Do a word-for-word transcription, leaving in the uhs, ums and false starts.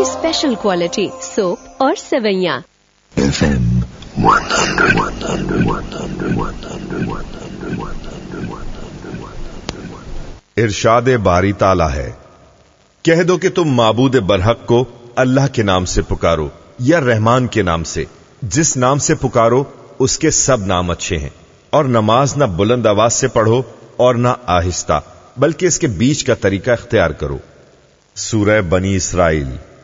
Special quality soap और सेवैयां। इरशाद बारी ताला है, कह दो कि तुम माबूद बरहक को अल्लाह के नाम से पुकारो या रहमान के नाम से। जिस नाम से पुकारो उसके सब नाम अच्छे हैं। और नमाज ना बुलंद आवाज से पढ़ो और ना आहिस्ता, बल्कि इसके बीच का तरीका इख्तियार करो। सूरह बनी इसराइल